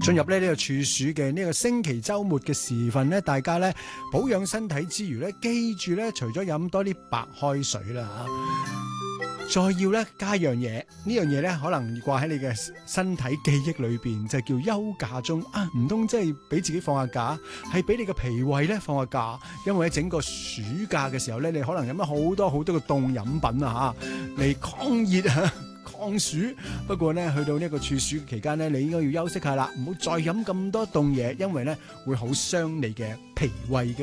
進入呢個處暑嘅呢個星期週末嘅時分咧，大家咧保養身體之餘咧，記住咧，除咗飲多啲白開水啦嚇，再要咧加樣嘢，呢樣嘢咧可能掛喺你嘅身體記憶裏邊，就叫休假中啊！唔通真係俾自己放下假，係俾你嘅脾胃咧放下假，因為喺整個暑假嘅時候咧，你可能飲咗好多嘅凍飲品啊嚇嚟抗熱啊！抗暑，不過咧去到呢個處暑期間咧，你應該要休息下啦，唔好再飲咁多凍嘢，因為咧會好傷你嘅脾胃嘅。